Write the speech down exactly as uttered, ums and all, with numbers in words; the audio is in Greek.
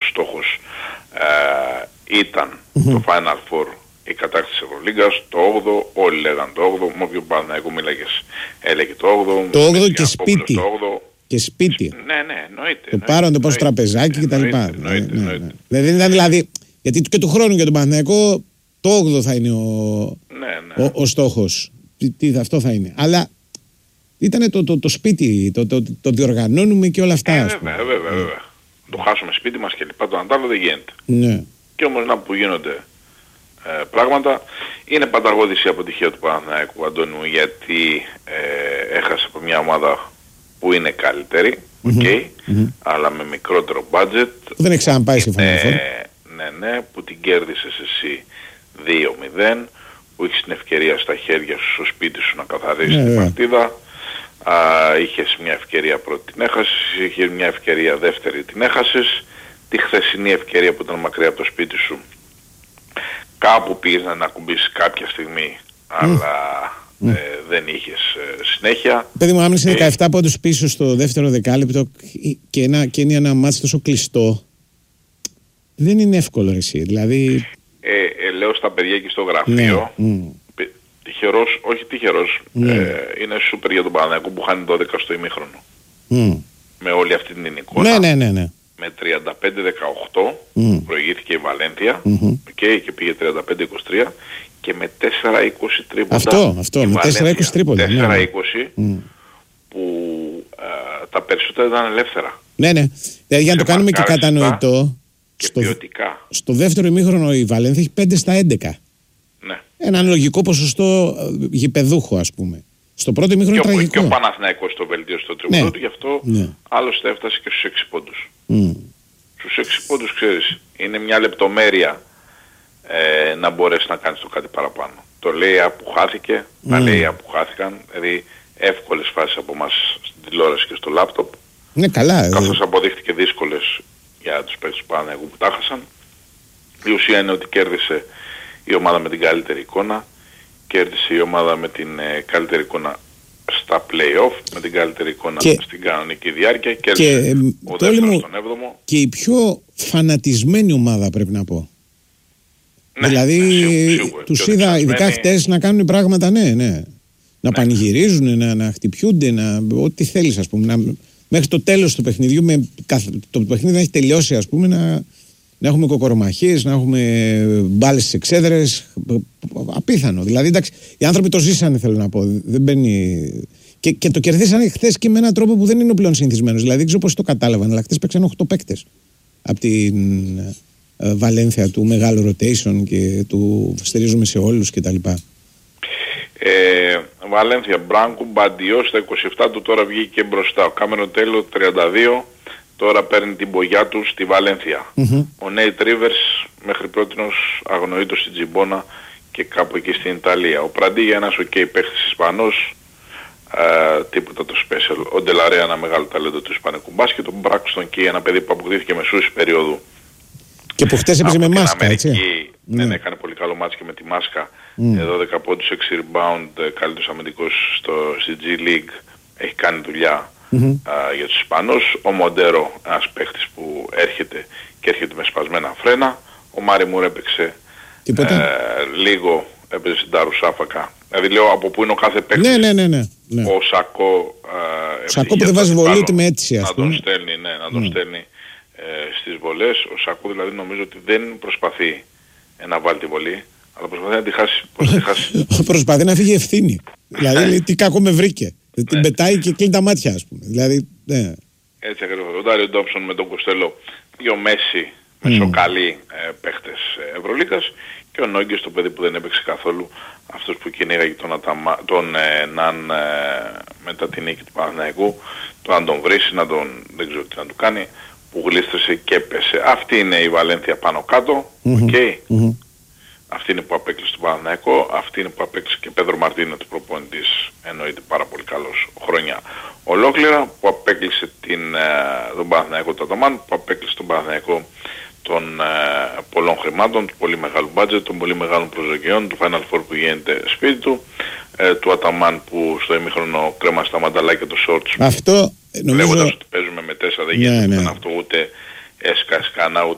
στόχος ε, ήταν mm-hmm. το Final Four, η κατάκτηση της Ευρωλίγκας, το όγδοο, όλοι λέγαν το όγδοο, με όποιον Παναθηναϊκό μίλαγες έλεγε το όγδοο. Το όγδοο και σπίτι. Το όγδοο. Και σπίτι. Ναι, ναι, εννοείται. Το πάρον, το πάω στο τραπεζάκι κτλ. Δεν ήταν δηλαδή, γιατί και του χρόνου για τον Παναθηναϊκό το όγδοο θα είναι ο, ναι, ναι. ο, ο στόχος. Τι, τι αυτό θα είναι. Αλλά ήταν το, το, το σπίτι, το, το, το, το διοργανώνουμε και όλα αυτά. Ε, βέβαια, βέβαια, βέβαια. Το χάσουμε σπίτι μας και λοιπά, το αντάλλο δεν γίνεται. Ναι. Και όμως να που γίνονται ε, πράγματα, είναι πανταγώδης η αποτυχία του Παναθηναϊκού, Αντώνιου, γιατί ε, έχασε από μια ομάδα που είναι καλύτερη, mm-hmm. okay, mm-hmm. αλλά με μικρότερο budget. Δεν έχει ξαναπάει στη Final Four. Ναι, ναι, που την κέρδισες εσύ δύο μηδέν, που έχεις την ευκαιρία στα χέρια σου, στο σπίτι σου να καθαρίσεις yeah, την yeah. παρτίδα. Α, είχες μια ευκαιρία πρώτη, την έχασες, είχες μια ευκαιρία δεύτερη, την έχασες. Τη χθεσινή ευκαιρία που ήταν μακριά από το σπίτι σου, κάπου πήγες να ακουμπήσεις κάποια στιγμή, mm. αλλά mm. Ε, δεν είχες ε, συνέχεια. Παιδί μου, άμεσα δεκαεπτά πόντους πίσω στο δεύτερο δεκάλεπτο και, ένα, και είναι ένα μάτς τόσο κλειστό, δεν είναι εύκολο εσύ, δηλαδή... Ε, ε, λέω στα παιδιά εκεί στο γραφείο, ναι. mm. τυχερός, όχι τυχερός, ναι. ε, είναι σούπερ για τον Παναθηναϊκό που χάνει δώδεκα στο ημίχρονο. Mm. Με όλη αυτή την εικόνα. Ναι, ναι, ναι, ναι. Με τριάντα πέντε δεκαοκτώ mm. προηγήθηκε η Βαλένθια mm-hmm. okay, και πήγε τριάντα πέντε είκοσι τρία και με τέσσερα είκοσι τρίποντα. Αυτό, αυτό, με τέσσερα είκοσι τρίποντα. τέσσερα είκοσι mm. που α, τα περισσότερα ήταν ελεύθερα. Ναι, ναι. Δηλαδή, για να το κάνουμε και κατανοητό, και στο, ποιοτικά. Στο δεύτερο ημίχρονο η Βαλένθια έχει πέντε στα έντεκα. Ναι. Ένα λογικό ποσοστό γηπεδούχο, ας πούμε. Στο πρώτο ημίχρονο είναι τραγικό. Και ο Παναθηναϊκός το βελτίωσε το τρίποντο ναι. του, γι' αυτό ναι. άλλωστε έφτασε και στους έξι πόντους. Mm. Στους έξι πόντους, ξέρεις, είναι μια λεπτομέρεια ε, να μπορέσει να κάνεις το κάτι παραπάνω. Το λέει που χάθηκε, mm. τα λέει που χάθηκαν, δηλαδή εύκολες φάσεις από εμάς στην τηλεόραση και στο λάπτοπ. Ναι, καλά. Καθώς αποδείχτηκε δύσκολες για τους παίκτες του Παναθηναϊκού που τα χάσαν. Η ουσία είναι ότι κέρδισε η ομάδα με την καλύτερη εικόνα, κέρδισε η ομάδα με την ε, καλύτερη εικόνα στα play-off, με την καλύτερη εικόνα και, στην κανονική διάρκεια, κέρδισε και, ο δεύτερος στον έβδομο. Και η πιο φανατισμένη ομάδα, πρέπει να πω. Ναι, δηλαδή ναι, σίγουρα, τους είδα ειδικά χτες να κάνουν πράγματα, ναι, ναι. Να ναι. πανηγυρίζουν, να, να χτυπιούνται, να, ό,τι θέλεις, ας πούμε. Να, μέχρι το τέλος του παιχνιδιού, με, το παιχνίδι να έχει τελειώσει, ας πούμε, να, να έχουμε κοκορομαχίες, να έχουμε μπάλες στις εξέδρες. Απίθανο. Δηλαδή, εντάξει, οι άνθρωποι το ζήσανε, θέλω να πω. Δεν μπαίνει... και, και το κερδίσανε χθες και με έναν τρόπο που δεν είναι ο πλέον συνηθισμένος. Δηλαδή, δεν ξέρω πώς το κατάλαβαν, αλλά χθες παίξαν οκτώ παίκτες από την ε, Βαλένθια του μεγάλου rotation και του στηρίζουμε σε όλους κτλ. Ε, Βαλένθια, Μπράνκου, Μπαντιό στα είκοσι επτά του τώρα βγήκε μπροστά. Ο Κάμερον Τέλο τριάντα δύο τώρα παίρνει την μπογιά του στη Βαλένθια. Mm-hmm. Ο Νέιτ Ρίβερς μέχρι πρότινος αγνοείτος στην Τζιμπόνα και κάπου εκεί στην Ιταλία. Ο Πραντίγια ένας οκ okay, παίχτης Ισπανός, ε, τίποτα το special. Ο Ντελαρέα ένα μεγάλο ταλέντο του Ισπανικού μπάσκετ. Ο Μπράκστον και ένα παιδί που αποκτήθηκε μεσούση περίοδου. Και που χτες έπαιζε με μάσκα, Αμερική, έτσι. Ναι, ναι, έκανε πολύ καλό μάτς και με τη μάσκα. Mm. δώδεκα πόντους, έξι rebound, καλύτερος αμυντικός στο, στη G League. Έχει κάνει δουλειά mm-hmm. α, για τους Ισπανούς. Ο Μοντέρο, ένας παίχτης που έρχεται και έρχεται με σπασμένα φρένα. Ο Μάρι Μουρ έπαιξε ε, λίγο, έπαιζε στην Ταρουσάφακα. Δηλαδή λέω από πού είναι ο κάθε παίχτης. Ναι, ναι, ναι, ναι, ναι. Ο Σακό, ε, Σακό που δεν βάζει βολή ούτε με αίτηση, ας πούμε. Να τον στέλνει, ναι, να τον mm. στέλνει ε, στις βολές. Ο Σακό δηλαδή νομίζω ότι δεν προσπαθεί ε, να βάλει τη βολή. Αλλά προσπαθεί να τη χάσει. Πώς τη χάσει. Προσπαθεί να φύγει ευθύνη. Δηλαδή λέει τι κακό με βρήκε. Την πετάει και κλείνει τα μάτια, ας πούμε. Δηλαδή, ναι. Έτσι ακριβώς. Ο Ντάριο Ντόψον με τον Κοστέλο, δύο μέση μεσοκαλοί ε, παίχτες Ευρωλίγκας και ο Νόγκες, το παιδί που δεν έπαιξε καθόλου, αυτός που κυνήγαγε τον, Αταμα, τον ε, Ναν ε, μετά την νίκη του Παναθηναϊκού, το να τον βρήσει, να τον, δεν ξέρω τι να του κάνει, που γλίστρησε και έπεσε. Αυτή είναι η Βαλένθια πάνω κάτω, mm-hmm. okay. mm-hmm. Αυτή είναι που απέκλεισε τον Παναθηναϊκό, αυτή είναι που απέκλεισε και Πέδρο Μαρτίνο, του προπονητής, εννοείται πάρα πολύ καλός χρονιά ολόκληρα, που απέκλεισε την, ε, τον Παναθηναϊκό του Αταμάν, που απέκλεισε τον Παναθηναϊκό των ε, πολλών χρημάτων, του πολύ μεγάλου budget, των πολύ μεγάλων προσδοκιών, του Final Four που γίνεται σπίτι του, ε, του Αταμάν που στο ημίχρονο κρέμασε τα μανταλάκια του shorts. Αυτό νομίζω... Λέγοντας ότι παίζουμε με τέσσερα, δεν γίνεται ναι, ναι. αυτό ούτε έσκα, σκάνα, ούτε